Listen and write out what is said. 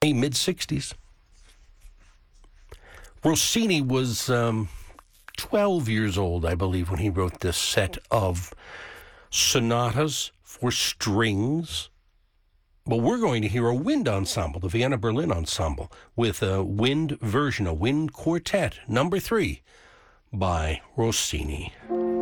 mid-60s. Rossini was 12 years old, I believe, when he wrote this set of sonatas for strings. Well, we're going to hear a wind ensemble, the Vienna Berlin Ensemble, with a wind version, a wind quartet, number 3, by Rossini.